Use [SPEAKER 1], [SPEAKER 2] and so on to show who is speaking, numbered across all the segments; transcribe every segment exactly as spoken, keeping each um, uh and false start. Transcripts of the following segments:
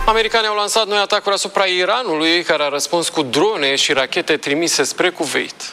[SPEAKER 1] Americanii au lansat noi atacuri asupra Iranului, care a răspuns cu drone și rachete trimise spre Kuwait.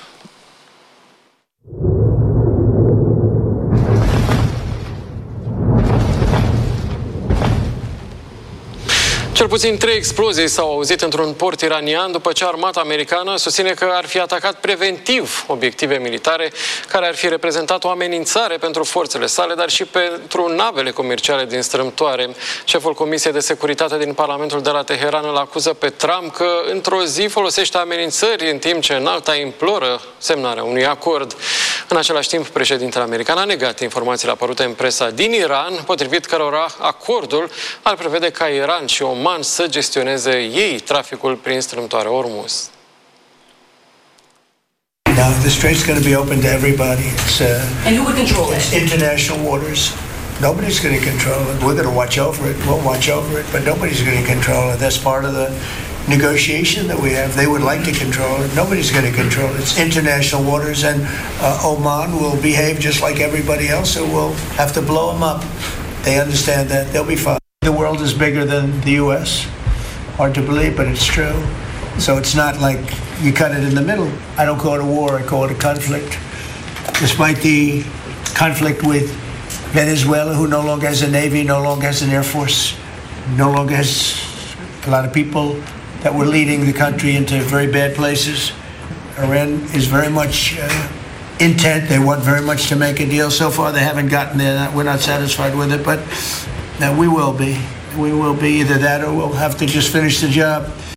[SPEAKER 1] Cel puțin trei explozii s-au auzit într-un port iranian după ce armata americană susține că ar fi atacat preventiv obiective militare care ar fi reprezentat o amenințare pentru forțele sale, dar și pentru navele comerciale din strâmtoare. Șeful Comisiei de Securitate din Parlamentul de la Teheran îl acuză pe Trump că într-o zi folosește amenințări în timp ce în alta imploră semnarea unui acord. În același timp, președintele american a negat informațiile apărute în presa din Iran, potrivit cărora acordul ar prevede ca Iran și Oman să gestioneze ei traficul prin strâmtoarea Hormuz.
[SPEAKER 2] Now the strait's going to be open to everybody. It's uh,
[SPEAKER 3] and who would control it?
[SPEAKER 2] International waters. Nobody's going to control it. We're going to watch over it. We'll watch over it, but nobody's going to control it. That's part of the negotiation that we have. They would like to control it. Nobody's going to control it. It's international waters, and uh, Oman will behave just like everybody else, so we'll have to blow them up. They understand that. They'll be fine. The world is bigger than the U S. Hard to believe, but it's true. So it's not like you cut it in the middle. I don't call it a war, I call it a conflict. Despite the conflict with Venezuela, who no longer has a navy, no longer has an air force, no longer has a lot of people that were leading the country into very bad places. Iran is very much uh, intent. They want very much to make a deal. So far, they haven't gotten there. We're not satisfied with it, but uh, we will be. We will be either that or we'll have to just finish the job.